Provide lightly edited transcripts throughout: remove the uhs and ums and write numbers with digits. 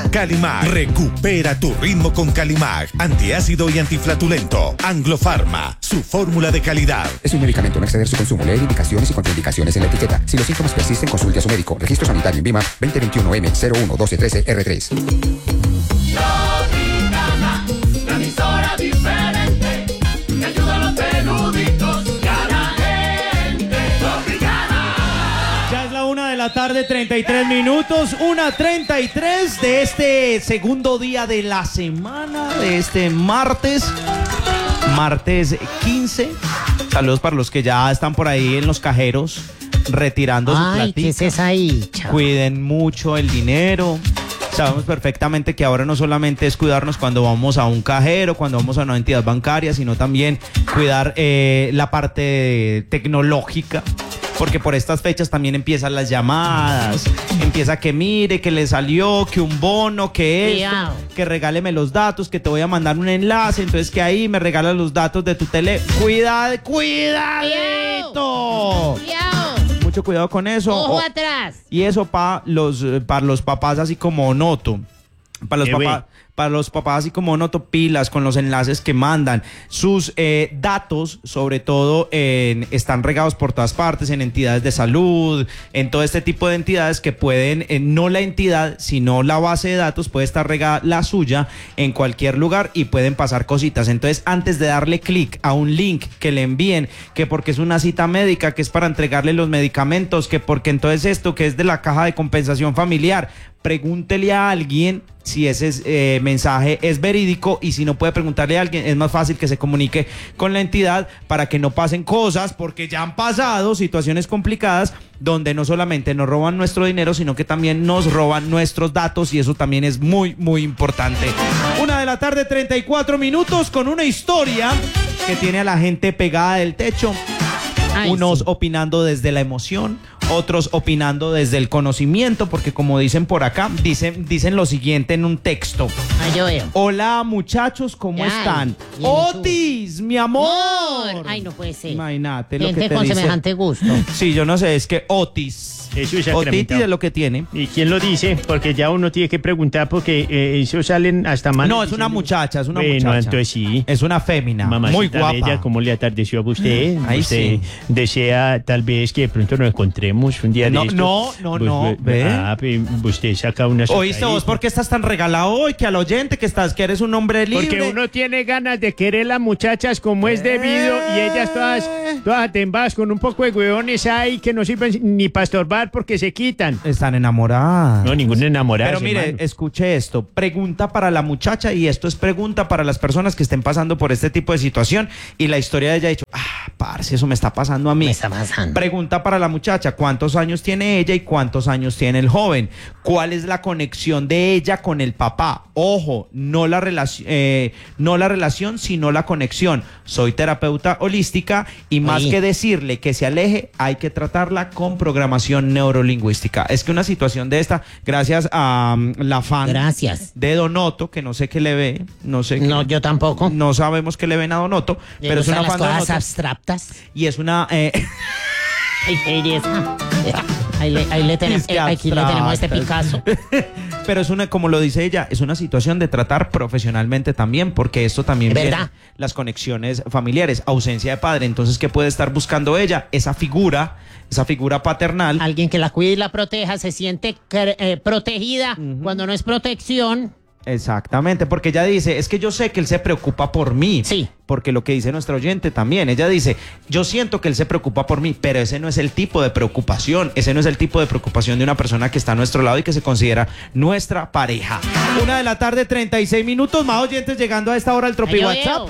Calimag. Recupera tu ritmo con Calimag. Antiácido y antiflatulento. Anglofarma, su fórmula de calidad. Es un medicamento, no exceder su consumo. Leer indicaciones y contraindicaciones en la etiqueta. Si los síntomas persisten, consulte a su médico. Registro sanitario en BIMA 2021M011213R3. Tropicana, la emisora diferente, que ayuda a los peluditos y a la gente. Tropicana. Ya es la 1:33 PM, 1:33 de este segundo día de la semana, de este martes 15. Saludos para los que ya están por ahí en los cajeros retirando su platica. ¿Qué es esa ahí, chao? Cuiden mucho el dinero. Sabemos perfectamente que ahora no solamente es cuidarnos cuando vamos a un cajero, cuando vamos a una entidad bancaria, sino también cuidar la parte tecnológica. Porque por estas fechas también empiezan las llamadas, empieza que mire, que le salió, que un bono, que esto, que regáleme los datos, que te voy a mandar un enlace, entonces que ahí me regalas los datos de tu tele. ¡Cuidadito! Mucho cuidado con eso. ¡Ojo atrás! Y eso para los papás así como Noto. Para los papás así como Noto, pilas con los enlaces que mandan. Sus datos, sobre todo, están regados por todas partes, en entidades de salud, en todo este tipo de entidades que pueden, no la entidad, sino la base de datos, puede estar regada la suya en cualquier lugar y pueden pasar cositas. Entonces, antes de darle clic a un link que le envíen, que porque es una cita médica, que es para entregarle los medicamentos, que porque entonces esto, que es de la caja de compensación familiar, pregúntele a alguien si ese mensaje es verídico, y si no puede preguntarle a alguien, es más fácil que se comunique con la entidad para que no pasen cosas, porque ya han pasado situaciones complicadas donde no solamente nos roban nuestro dinero, sino que también nos roban nuestros datos, y eso también es muy, muy importante. 1:34 PM con una historia que tiene a la gente pegada del techo. Unos opinando desde la emoción, otros opinando desde el conocimiento, porque como dicen por acá, dicen lo siguiente en un texto. Yo veo. Hola muchachos, ¿cómo están? Otis, mi amor. Ay, no puede ser. Imagínate gente lo que te con dice. Semejante gusto. Sí, yo no sé, es que Otis. Eso es Otis de lo que tiene. ¿Y quién lo dice? Porque ya uno tiene que preguntar, porque eso salen hasta mal. No, es una muchacha, Bueno, muchacha. entonces sí. Es una fémina, Mamacita muy guapa. bella, ¿cómo le atardeció a usted? Ahí ¿Usted sí. desea tal vez que de pronto nos encontremos un día No, de esto? no, ve. Usted saca una ¿Oíste vos por qué estás tan regalado hoy? Que al oyente que eres un hombre libre. Porque uno tiene ganas de querer las muchachas como es debido, y ellas todas atembadas con un poco de huevones ahí que no sirven ni para estorbar porque se quitan. Están enamoradas. No, ninguna enamorada. Pero mire, escuche esto. Pregunta para la muchacha, y esto es pregunta para las personas que estén pasando por este tipo de situación. Y la historia de ella ha dicho, parce, eso me está pasando a mí. Me está pasando. Pregunta para la muchacha, ¿cuántos años tiene ella y cuántos años tiene el joven? ¿Cuál es la conexión de ella con el papá? Ojo, no la relación, sino la conexión. Soy terapeuta holística, y más que decirle que se aleje, hay que tratarla con programación neurolingüística. Es que una situación de esta, gracias a la fan de Donoto, que no sé qué le ve, no, yo tampoco. No sabemos qué le ven a Donoto, pero es una fan de Donoto. Abstractas. Y es una... Ahí le tenemos, aquí le tenemos este Picasso. Pero es una, como lo dice ella, es una situación de tratar profesionalmente también, porque esto también viene las conexiones familiares, ausencia de padre. Entonces, ¿qué puede estar buscando ella? Esa figura paternal. Alguien que la cuide y la proteja, se siente protegida cuando no es protección. Exactamente, porque ella dice, es que yo sé que él se preocupa por mí. Sí. Porque lo que dice nuestra oyente también, ella dice, yo siento que él se preocupa por mí, pero ese no es el tipo de preocupación, ese no es el tipo de preocupación de una persona que está a nuestro lado y que se considera nuestra pareja. 1:36 PM, más oyentes llegando a esta hora al Tropi WhatsApp,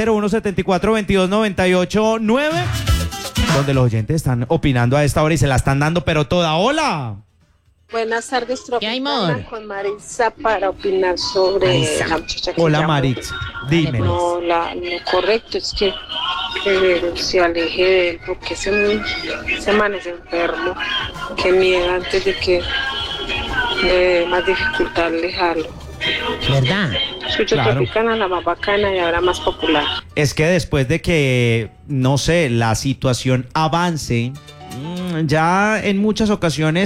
301-7422-989, donde los oyentes están opinando a esta hora y se la están dando, pero toda. ¡Hola! Buenas tardes, Tropicana, con Maritza para opinar sobre la muchacha que Hola, llamó. Maritza, dime. No, lo correcto es que se aleje de él, porque ese man es enfermo, que niega antes de que le dé más dificultad alejarlo. ¿Verdad? Escucho Tropicana, la más bacana y ahora más popular. Es que después de que, no sé, la situación avance, ya en muchas ocasiones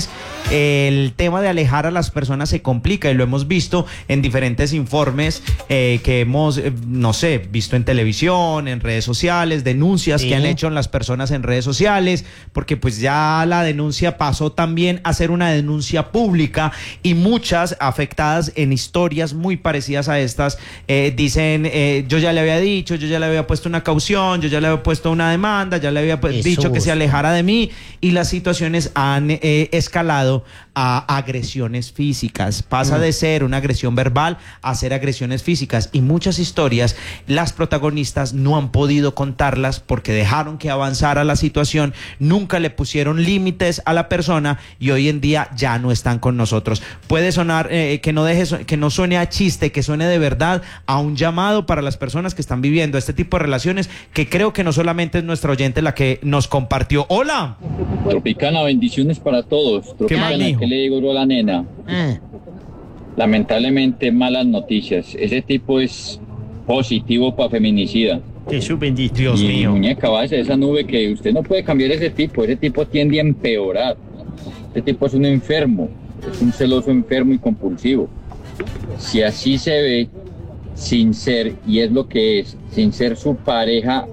el tema de alejar a las personas se complica y lo hemos visto en diferentes informes que hemos, no sé, visto en televisión, en redes sociales, denuncias que han hecho las personas en redes sociales, porque pues ya la denuncia pasó también a ser una denuncia pública y muchas afectadas en historias muy parecidas a estas dicen, yo ya le había dicho, yo ya le había puesto una caución, yo ya le había puesto una demanda, ya le había dicho que se alejara de mí, y las situaciones han escalado a agresiones físicas. Pasa de ser una agresión verbal a ser agresiones físicas, y muchas historias las protagonistas no han podido contarlas porque dejaron que avanzara la situación, nunca le pusieron límites a la persona y hoy en día ya no están con nosotros. Puede sonar que no suene a chiste, que suene de verdad a un llamado para las personas que están viviendo este tipo de relaciones, que creo que no solamente es nuestra oyente la que nos compartió. Hola. Tropicana, bendiciones para todos. Tropicana, ¿qué le digo yo a la nena? Lamentablemente malas noticias. Ese tipo es positivo para feminicida. Jesús bendito. Dios mío. Muñeca, base de esa nube que usted no puede cambiar ese tipo tiende a empeorar. Ese tipo es un enfermo, es un celoso enfermo y compulsivo. Si así se ve, sin ser, y es lo que es, sin ser su pareja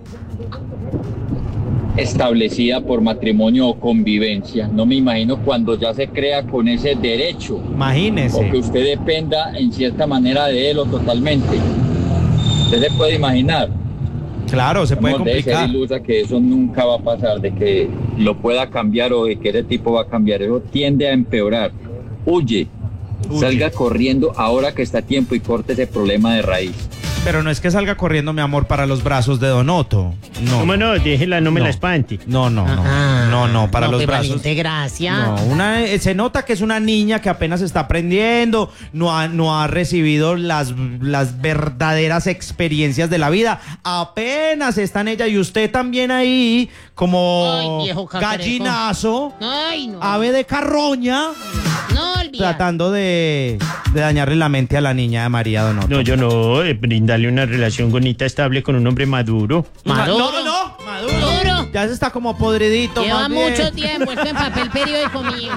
establecida por matrimonio o convivencia, no me imagino cuando ya se crea con ese derecho. Imagínese. O que usted dependa en cierta manera de él o totalmente. Usted se puede imaginar. Claro, se puede complicar. Debe ser ilusa que eso nunca va a pasar, de que lo pueda cambiar o de que ese tipo va a cambiar. Eso tiende a empeorar. Huye. Salga corriendo ahora que está a tiempo y corte ese problema de raíz. Pero no es que salga corriendo, mi amor, para los brazos de Don Otto. No. ¿Cómo no? Déjela, no me la espante. No, para los brazos. Valiente, gracias. No, se nota que es una niña que apenas está aprendiendo, no ha recibido las verdaderas experiencias de la vida. Apenas está en ella y usted también ahí como gallinazo, ave de carroña, tratando de dañarle la mente a la niña de María Don Otto. No, yo no, brindarle una relación bonita, estable con un hombre maduro. Maduro. Ya se está como podridito. Lleva mucho tiempo, esto en papel periódico mío.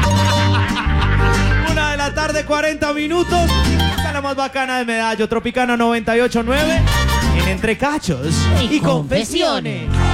1:40 p.m. Esta es la más bacana de Medallo. Tropicana 98.9 en Entre Cachos y Confesiones.